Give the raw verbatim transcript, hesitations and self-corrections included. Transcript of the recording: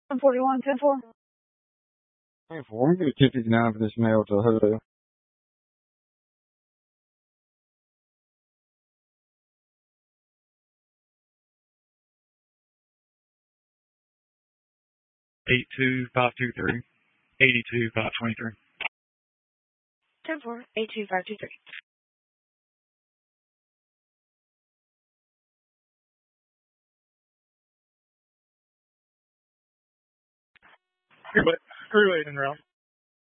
one forty-one, ten four. ten four. I'm going to get two fifty-nine for this mail to Hulu. eight two five two three, eight two five two three. ten four, eight two five two three. Screw it. Screw it and round.